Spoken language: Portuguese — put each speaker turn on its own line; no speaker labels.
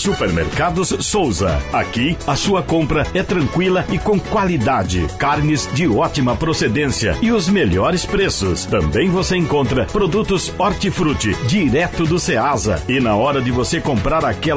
Supermercados Souza. Aqui, a sua compra é tranquila e com qualidade. Carnes de ótima procedência e os melhores preços. Também você encontra produtos hortifruti direto do Ceasa. E na hora de você comprar aquela